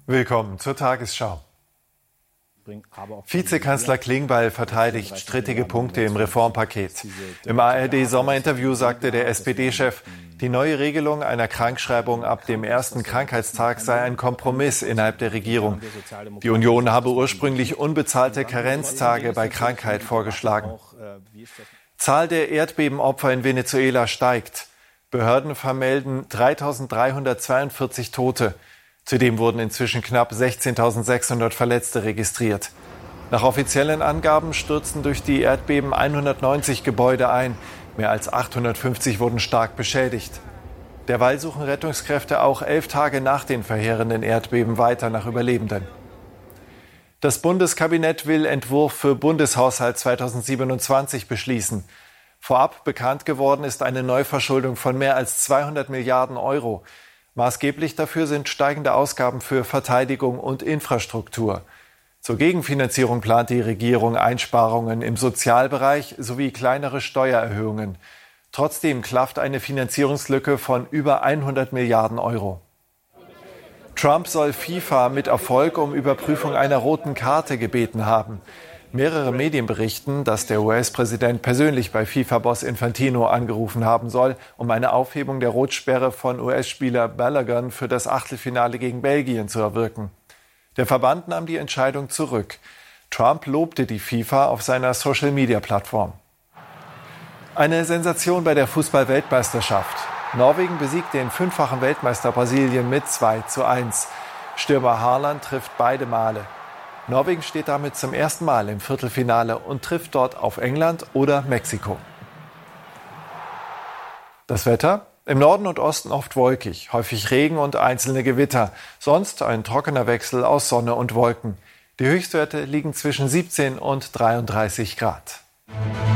Willkommen zur Tagesschau. Vizekanzler Klingbeil verteidigt strittige Punkte im Reformpaket. Im ARD-Sommerinterview sagte der SPD-Chef, die neue Regelung einer Krankschreibung ab dem ersten Krankheitstag sei ein Kompromiss innerhalb der Regierung. Die Union habe ursprünglich unbezahlte Karenztage bei Krankheit vorgeschlagen. Zahl der Erdbebenopfer in Venezuela steigt. Behörden vermelden 3.342 Tote. Zudem wurden inzwischen knapp 16.600 Verletzte registriert. Nach offiziellen Angaben stürzten durch die Erdbeben 190 Gebäude ein. Mehr als 850 wurden stark beschädigt. Derweil suchen Rettungskräfte auch 11 Tage nach den verheerenden Erdbeben weiter nach Überlebenden. Das Bundeskabinett will Entwurf für Bundeshaushalt 2027 beschließen. Vorab bekannt geworden ist eine Neuverschuldung von mehr als 200 Milliarden Euro. Maßgeblich dafür sind steigende Ausgaben für Verteidigung und Infrastruktur. Zur Gegenfinanzierung plant die Regierung Einsparungen im Sozialbereich sowie kleinere Steuererhöhungen. Trotzdem klafft eine Finanzierungslücke von über 100 Milliarden Euro. Trump soll FIFA mit Erfolg um Überprüfung einer roten Karte gebeten haben. Mehrere Medien berichten, dass der US-Präsident persönlich bei FIFA-Boss Infantino angerufen haben soll, um eine Aufhebung der Rotsperre von US-Spieler Balogun für das Achtelfinale gegen Belgien zu erwirken. Der Verband nahm die Entscheidung zurück. Trump lobte die FIFA auf seiner Social-Media-Plattform. Eine Sensation bei der Fußball-Weltmeisterschaft. Norwegen besiegt den 5-fachen Weltmeister Brasilien mit 2:1. Stürmer Haaland trifft beide Male. Norwegen steht damit zum ersten Mal im Viertelfinale und trifft dort auf England oder Mexiko. Das Wetter? Im Norden und Osten oft wolkig, häufig Regen und einzelne Gewitter. Sonst ein trockener Wechsel aus Sonne und Wolken. Die Höchstwerte liegen zwischen 17 und 33 Grad.